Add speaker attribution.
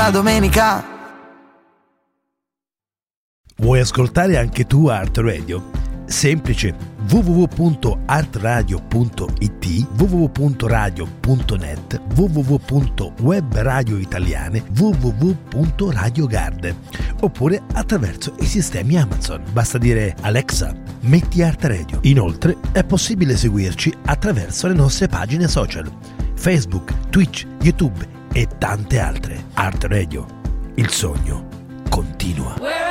Speaker 1: la domenica.
Speaker 2: Vuoi ascoltare anche tu Art Radio? Semplice, www.artradio.it, www.radio.net, www.webradioitaliane, www.radiogarde, oppure attraverso i sistemi Amazon. Basta dire Alexa, metti Art Radio. Inoltre è possibile seguirci attraverso le nostre pagine social, Facebook, Twitch, YouTube e tante altre. Art Radio, il sogno continua.